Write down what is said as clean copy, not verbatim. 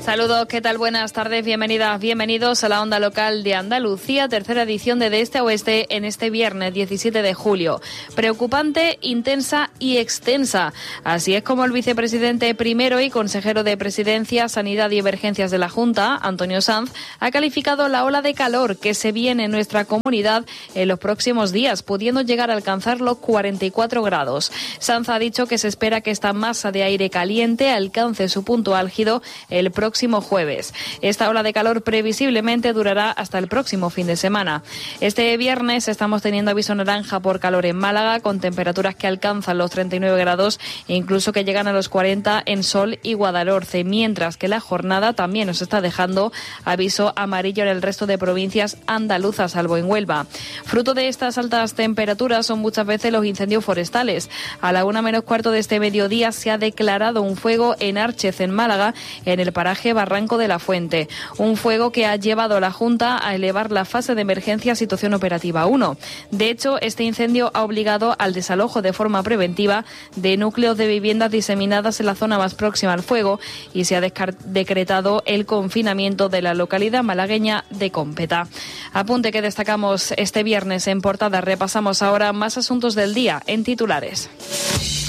Saludos, ¿qué tal? Buenas tardes, bienvenidas, bienvenidos a la Onda Local de Andalucía, tercera edición de Este a Oeste en este viernes 17 de julio. Preocupante, intensa y extensa. Así es como el vicepresidente primero y consejero de Presidencia, Sanidad y Emergencias de la Junta, Antonio Sanz, ha calificado la ola de calor que se viene en nuestra comunidad en los próximos días, pudiendo llegar a alcanzar los 44 grados. Sanz ha dicho que se espera que esta masa de aire caliente alcance su punto álgido el próximo jueves. Esta ola de calor previsiblemente durará hasta el próximo fin de semana. Este viernes estamos teniendo aviso naranja por calor en Málaga, con temperaturas que alcanzan los 39 grados e incluso que llegan a los 40 en Sol y Guadalhorce, mientras que la jornada también nos está dejando aviso amarillo en el resto de provincias andaluzas, salvo en Huelva. Fruto de estas altas temperaturas son muchas veces los incendios forestales. A la 1:15 de este mediodía se ha declarado un fuego en Árchez, en Málaga, en el paraje Barranco de la Fuente. Un fuego que ha llevado a la Junta a elevar la fase de emergencia a situación operativa 1. De hecho, este incendio ha obligado al desalojo de forma preventiva de núcleos de viviendas diseminadas en la zona más próxima al fuego y se ha decretado el confinamiento de la localidad malagueña de Cómpeta. Apunte que destacamos este viernes en portada. Repasamos ahora más asuntos del día en titulares.